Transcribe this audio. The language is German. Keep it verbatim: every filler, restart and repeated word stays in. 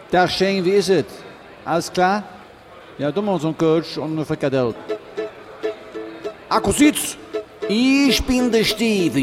Dag Shane, wie is het? Alles klar? Ja, doe maar ons een Coach und eine Frikadelle. Akkusitz, ich bin der Steve.